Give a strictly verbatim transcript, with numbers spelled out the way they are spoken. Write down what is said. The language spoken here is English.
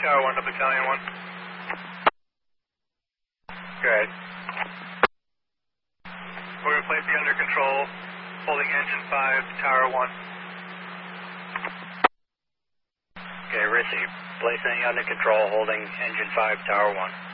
Tower one to Battalion one. Good. We're going to place you under control, holding engine five, Tower one. Okay, receive. Placing under control, holding engine five, Tower one.